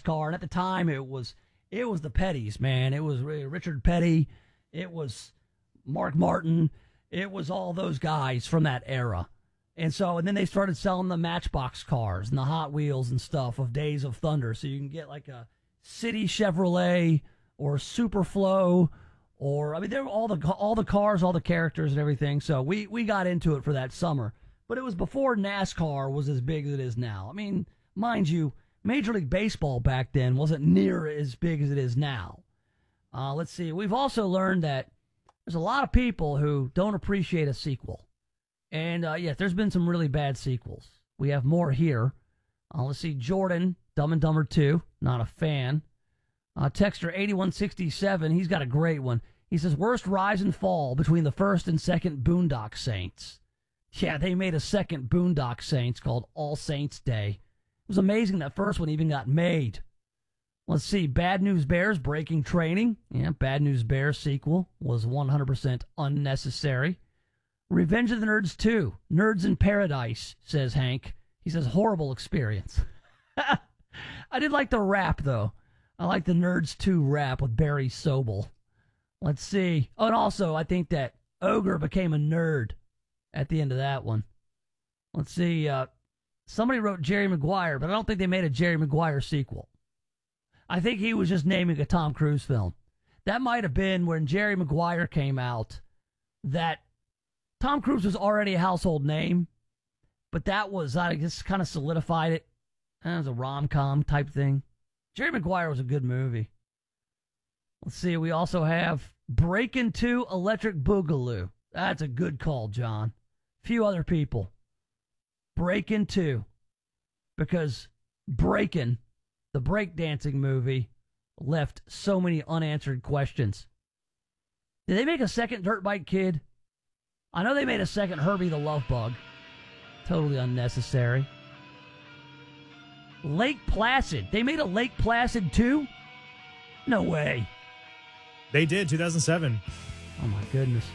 NASCAR, and at the time it was the Pettys, man. It was Richard Petty, it was Mark Martin, it was all those guys from that era. And then they started selling the Matchbox cars and the Hot Wheels and stuff of Days of Thunder. So you can get like a City Chevrolet or Superflow, or they were all the cars, all the characters and everything. So we got into it for that summer. But it was before NASCAR was as big as it is now. I mean, mind you, Major League Baseball back then wasn't near as big as it is now. Let's see. We've also learned that there's a lot of people who don't appreciate a sequel. And, there's been some really bad sequels. We have more here. Let's see. Jordan, Dumb and Dumber 2, not a fan. Texter 8167, he's got a great one. He says, worst rise and fall between the first and second Boondock Saints. Yeah, they made a second Boondock Saints called All Saints Day. It was amazing that first one even got made. Let's see. Bad News Bears, Breaking Training. Yeah, Bad News Bears sequel was 100% unnecessary. Revenge of the Nerds 2, Nerds in Paradise, says Hank. He says, horrible experience. I did like the rap, though. I like the Nerds 2 rap with Barry Sobel. Let's see. Oh, and also, I think that Ogre became a nerd at the end of that one. Let's see. Somebody wrote Jerry Maguire, but I don't think they made a Jerry Maguire sequel. I think he was just naming a Tom Cruise film. That might have been when Jerry Maguire came out, that Tom Cruise was already a household name, but that was, I guess, kind of solidified it. It was a rom-com type thing. Jerry Maguire was a good movie. Let's see, we also have Breakin' 2 Electric Boogaloo. That's a good call, John. Few other people. Breakin' 2. Because Breakin', the breakdancing movie, left so many unanswered questions. Did they make a second Dirt Bike Kid? I know they made a second Herbie the Love Bug. Totally unnecessary. Lake Placid. They made a Lake Placid 2? No way. They did, 2007. Oh, my goodness.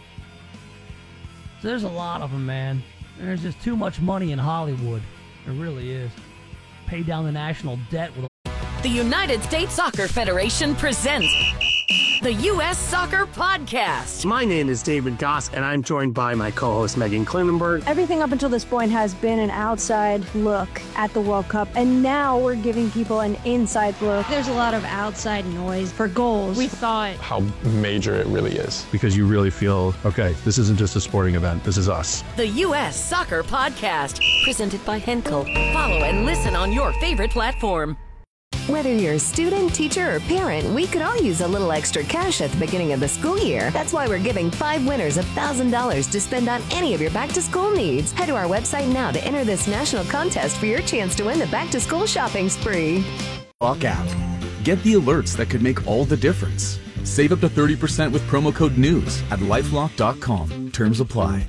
So there's a lot of them, man. There's just too much money in Hollywood. There really is. Pay down the national debt with The United States Soccer Federation presents the U.S. Soccer Podcast. My name is David Goss, and I'm joined by my co-host Megan Klinenberg. Everything up until this point has been an outside look at the World Cup, and now we're giving people an inside look. There's a lot of outside noise for goals. We thought how major it really is. Because you really feel, okay, this isn't just a sporting event, this is us. The U.S. Soccer Podcast, presented by Henkel. Follow and listen on your favorite platform. Whether you're a student, teacher, or parent, we could all use a little extra cash at the beginning of the school year. That's why we're giving 5 winners $1,000 to spend on any of your back-to-school needs. Head to our website now to enter this national contest for your chance to win the back-to-school shopping spree. Lock out. Get the alerts that could make all the difference. Save up to 30% with promo code NEWS at lifelock.com. Terms apply.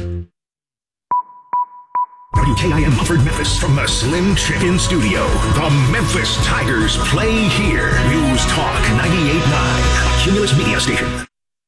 WKIM Mufford Memphis from the Slim Chicken Studio. The Memphis Tigers play here. News Talk 98.9, Cumulus Media Station.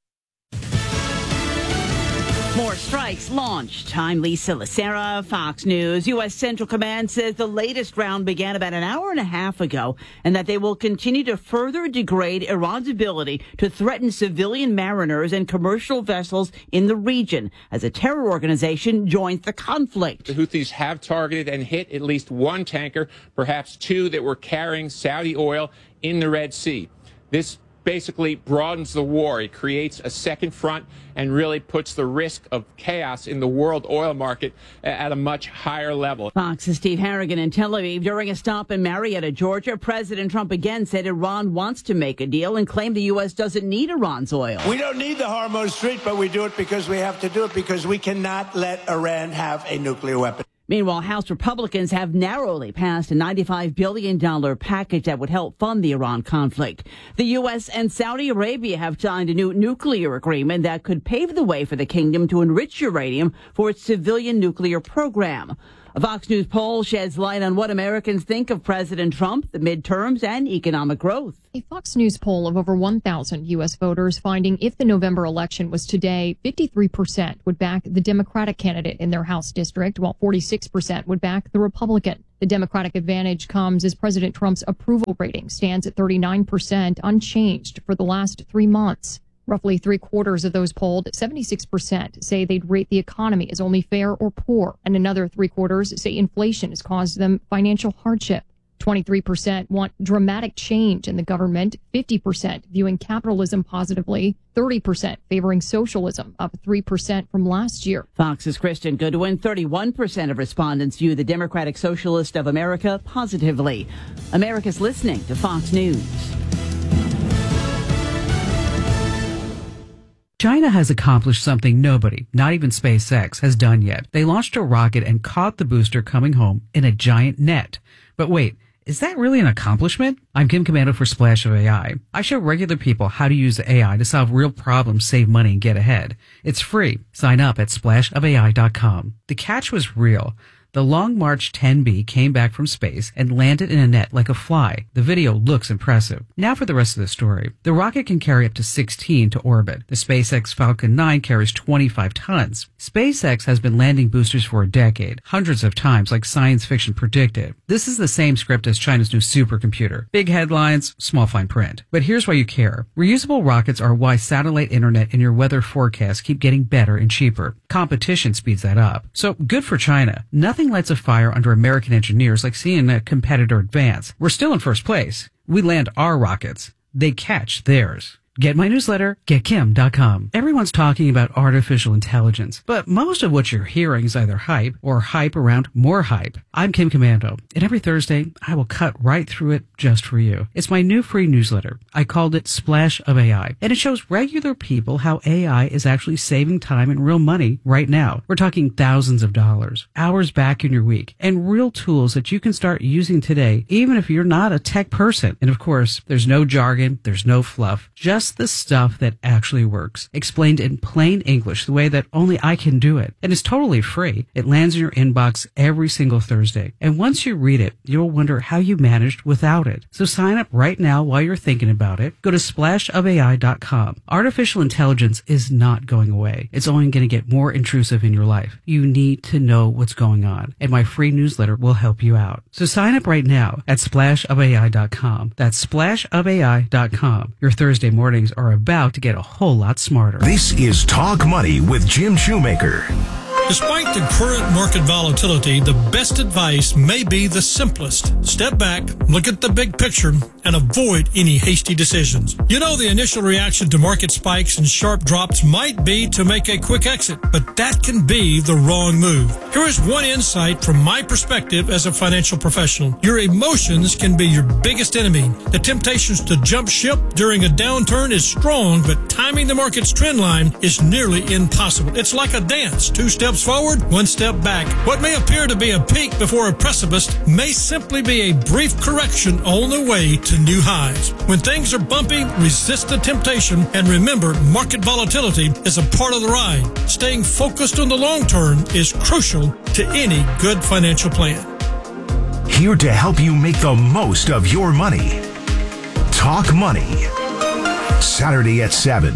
More strikes launched. I'm Lisa Lacera, Fox News. U.S. Central Command says the latest round began about an hour and a half ago and that they will continue to further degrade Iran's ability to threaten civilian mariners and commercial vessels in the region as a terror organization joins the conflict. The Houthis have targeted and hit at least one tanker, perhaps two that were carrying Saudi oil in the Red Sea. This basically broadens the war. It creates a second front and really puts the risk of chaos in the world oil market at a much higher level. Fox's Steve Harrigan in Tel Aviv. During a stop in Marietta, Georgia, President Trump again said Iran wants to make a deal and claimed the U.S. doesn't need Iran's oil. We don't need the Hormuz Strait, but we do it because we have to do it because we cannot let Iran have a nuclear weapon. Meanwhile, House Republicans have narrowly passed a $95 billion package that would help fund the Iran conflict. The U.S. and Saudi Arabia have signed a new nuclear agreement that could pave the way for the kingdom to enrich uranium for its civilian nuclear program. A Fox News poll sheds light on what Americans think of President Trump, the midterms, and economic growth. A Fox News poll of over 1,000 U.S. voters finding if the November election was today, 53% would back the Democratic candidate in their House district, while 46% would back the Republican. The Democratic advantage comes as President Trump's approval rating stands at 39%, unchanged for the last 3 months. Roughly 3/4 of those polled, 76%, say they'd rate the economy as only fair or poor, and another 3/4 say inflation has caused them financial hardship. 23% want dramatic change in the government, 50% viewing capitalism positively, 30% favoring socialism, up 3% from last year. Fox's Christian Goodwin, 31% of respondents view the Democratic Socialist of America positively. America's listening to Fox News. China has accomplished something nobody, not even SpaceX, has done yet. They launched a rocket and caught the booster coming home in a giant net. But wait, is that really an accomplishment? I'm Kim Commando for Splash of AI. I show regular people how to use AI to solve real problems, save money, and get ahead. It's free. Sign up at splashofai.com. The catch was real. The Long March 10B came back from space and landed in a net like a fly. The video looks impressive. Now for the rest of the story. The rocket can carry up to 16 to orbit. The SpaceX Falcon 9 carries 25 tons. SpaceX has been landing boosters for a decade, hundreds of times like science fiction predicted. This is the same script as China's new supercomputer. Big headlines, small fine print. But here's why you care. Reusable rockets are why satellite internet and your weather forecasts keep getting better and cheaper. Competition speeds that up. So good for China. Nothing lights a fire under American engineers like seeing a competitor advance. We're still in first place. We land our rockets. They catch theirs. Get my newsletter, getkim.com. Everyone's talking about artificial intelligence, but most of what you're hearing is either hype or hype around more hype. I'm Kim Commando, and every Thursday, I will cut right through it just for you. It's my new free newsletter. I called it Splash of AI, and it shows regular people how AI is actually saving time and real money right now. We're talking thousands of dollars, hours back in your week, and real tools that you can start using today, even if you're not a tech person. And of course, there's no jargon, there's no fluff, just the stuff that actually works, explained in plain English the way that only I can do it. And it's totally free. It lands in your inbox every single Thursday. And once you read it, you'll wonder how you managed without it. So sign up right now while you're thinking about it. Go to splashofai.com. Artificial intelligence is not going away. It's only going to get more intrusive in your life. You need to know what's going on. And my free newsletter will help you out. So sign up right now at splashofai.com. That's splashofai.com. Your Thursday mornings are about to get a whole lot smarter. This is Talk Money with Jim Shoemaker. Despite the current market volatility, the best advice may be the simplest. Step back, look at the big picture, and avoid any hasty decisions. You know, the initial reaction to market spikes and sharp drops might be to make a quick exit, but that can be the wrong move. Here is one insight from my perspective as a financial professional. Your emotions can be your biggest enemy. The temptations to jump ship during a downturn is strong, but timing the market's trend line is nearly impossible. It's like a dance. 2 steps forward, 1 step back. What may appear to be a peak before a precipice may simply be a brief correction on the way to new highs. When things are bumpy, resist the temptation, and remember, market volatility is a part of the ride. Staying focused on the long term is crucial to any good financial plan. Here to help you make the most of your money. Talk Money. Saturday at 7.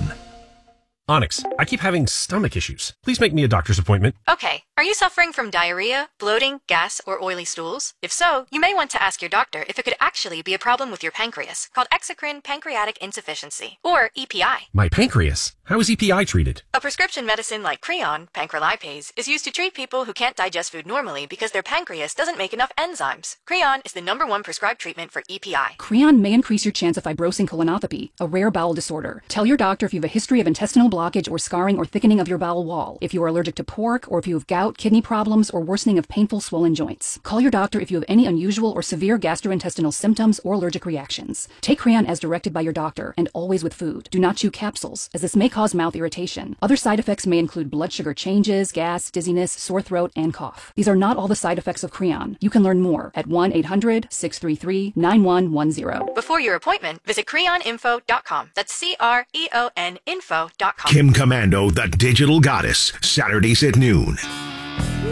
Onyx, I keep having stomach issues. Please make me a doctor's appointment. Okay. Are you suffering from diarrhea, bloating, gas, or oily stools? If so, you may want to ask your doctor if it could actually be a problem with your pancreas, called exocrine pancreatic insufficiency, or EPI. My pancreas? How is EPI treated? A prescription medicine like Creon, pancrelipase, is used to treat people who can't digest food normally because their pancreas doesn't make enough enzymes. Creon is the #1 prescribed treatment for EPI. Creon may increase your chance of fibrosing colonopathy, a rare bowel disorder. Tell your doctor if you have a history of intestinal blockage or scarring or thickening of your bowel wall, if you are allergic to pork, or if you have gout, kidney problems, or worsening of painful swollen joints. Call your doctor if you have any unusual or severe gastrointestinal symptoms or allergic reactions. Take Creon as directed by your doctor, and always with food. Do not chew capsules, as this may cause mouth irritation. Other side effects may include blood sugar changes, gas, dizziness, sore throat, and cough. These are not all the side effects of Creon. You can learn more at 1-800-633-9110. Before your appointment, visit creoninfo.com. That's CREON info.com. Kim Commando, the Digital Goddess, Saturdays at noon.